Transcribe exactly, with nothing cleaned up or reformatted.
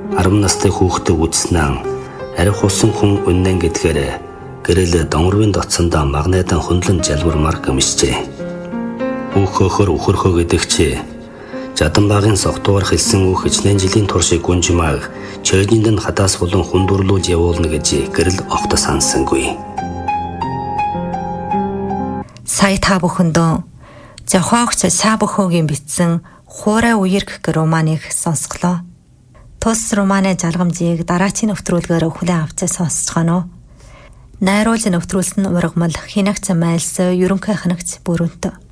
арван настай хүүхдээ үзснээр арх усан хүн үнэн гэдгээр гэрэл донгорвын дотсондоо магнитан хөндлөн жалбармар гэмшжээ. Үхөхөр үхөрхөө гэдэг чи жадан багын согтуугаар хэлсэн үг хичнээн жилийн туршиг гүнжмааг чөйнинд хатаас болон хүндүрлүүлж явуулна гэж гэрэл огт сансангүй. Сая та бүхэндөө зохиогч Сабөхөөгийн бичсэн Хуурай үерх гэх романыг сонсголоо. Тус романы жалгамжийг дараачийн нэвтрүүлгээр хүлээн авч сонсож гано. Найруулж нэвтрүүлсэн ургамал хинагч майлс ерөнхий ханагч бүрэнт.